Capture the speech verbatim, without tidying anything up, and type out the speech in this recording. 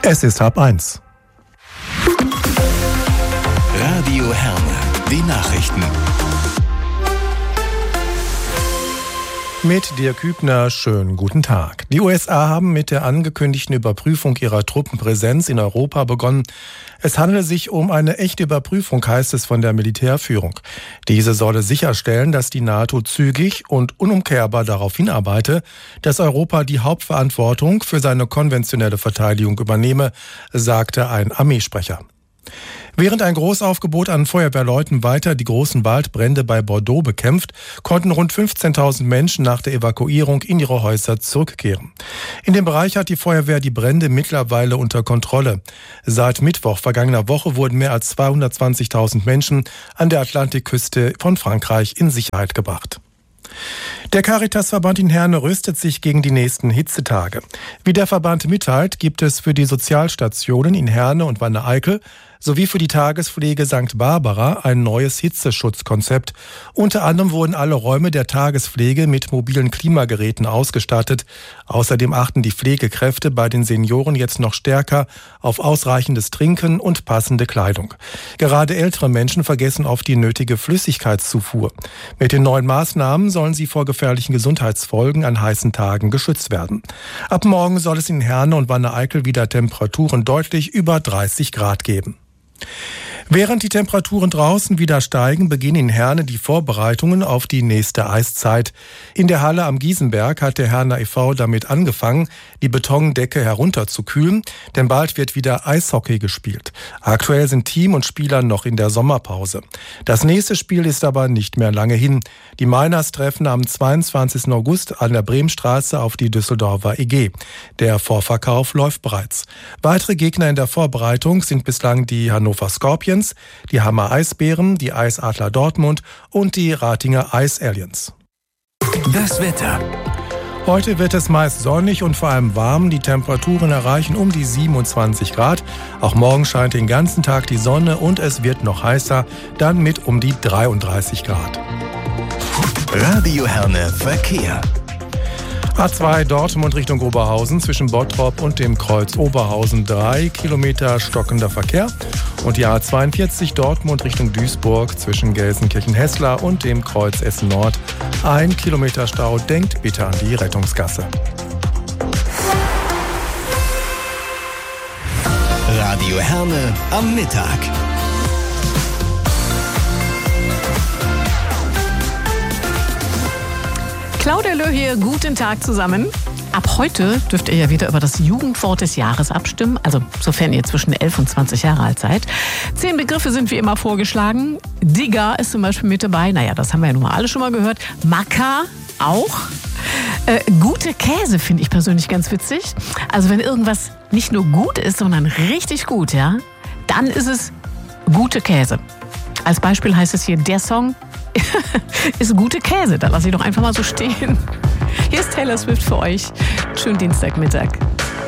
Es ist halb eins. Radio Herne, die Nachrichten. Mit Dirk Hübner, schönen guten Tag. Die U S A haben mit der angekündigten Überprüfung ihrer Truppenpräsenz in Europa begonnen. Es handele sich um eine echte Überprüfung, heißt es von der Militärführung. Diese solle sicherstellen, dass die NATO zügig und unumkehrbar darauf hinarbeite, dass Europa die Hauptverantwortung für seine konventionelle Verteidigung übernehme, sagte ein Armeesprecher. Während ein Großaufgebot an Feuerwehrleuten weiter die großen Waldbrände bei Bordeaux bekämpft, konnten rund fünfzehntausend Menschen nach der Evakuierung in ihre Häuser zurückkehren. In dem Bereich hat die Feuerwehr die Brände mittlerweile unter Kontrolle. Seit Mittwoch vergangener Woche wurden mehr als zweihundertzwanzigtausend Menschen an der Atlantikküste von Frankreich in Sicherheit gebracht. Der Caritasverband in Herne rüstet sich gegen die nächsten Hitzetage. Wie der Verband mitteilt, gibt es für die Sozialstationen in Herne und Wanne-Eickel sowie für die Tagespflege Sankt Barbara ein neues Hitzeschutzkonzept. Unter anderem wurden alle Räume der Tagespflege mit mobilen Klimageräten ausgestattet. Außerdem achten die Pflegekräfte bei den Senioren jetzt noch stärker auf ausreichendes Trinken und passende Kleidung. Gerade ältere Menschen vergessen oft die nötige Flüssigkeitszufuhr. Mit den neuen Maßnahmen sollen sie vor gefährlichen Gesundheitsfolgen an heißen Tagen geschützt werden. Ab morgen soll es in Herne und Wanne-Eickel wieder Temperaturen deutlich über dreißig Grad geben. Während die Temperaturen draußen wieder steigen, beginnen in Herne die Vorbereitungen auf die nächste Eiszeit. In der Halle am Giesenberg hat der Herner e V damit angefangen, die Betondecke herunterzukühlen, denn bald wird wieder Eishockey gespielt. Aktuell sind Team und Spieler noch in der Sommerpause. Das nächste Spiel ist aber nicht mehr lange hin. Die Miners treffen am zweiundzwanzigsten August an der Bremenstraße auf die Düsseldorfer E G. Der Vorverkauf läuft bereits. Weitere Gegner in der Vorbereitung sind bislang die Hannover Scorpions, die Hammer Eisbären, die Eisadler Dortmund und die Ratinger Ice Aliens. Das Wetter. Heute wird es meist sonnig und vor allem warm. Die Temperaturen erreichen um die siebenundzwanzig Grad. Auch morgen scheint den ganzen Tag die Sonne und es wird noch heißer, dann mit um die dreiunddreißig Grad. Radio Herne Verkehr. A zwei Dortmund Richtung Oberhausen zwischen Bottrop und dem Kreuz Oberhausen drei Kilometer stockender Verkehr. Und die A zweiundvierzig Dortmund Richtung Duisburg zwischen Gelsenkirchen-Hessler und dem Kreuz Essen Nord ein Kilometer Stau. Denkt bitte an die Rettungsgasse. Radio Herne am Mittag. Claudia Löh hier, guten Tag zusammen. Ab heute dürft ihr ja wieder über das Jugendwort des Jahres abstimmen, also sofern ihr zwischen elf und zwanzig Jahre alt seid. Zehn Begriffe sind wie immer vorgeschlagen. Digga ist zum Beispiel mit dabei, naja, das haben wir ja nun mal alle schon mal gehört. Macker auch. Äh, gute Käse finde ich persönlich ganz witzig. Also wenn irgendwas nicht nur gut ist, sondern richtig gut, ja, dann ist es gute Käse. Als Beispiel heißt es hier, der Song ist gute Käse. Da lasse ich doch einfach mal so stehen. Hier ist Taylor Swift für euch. Schönen Dienstagmittag.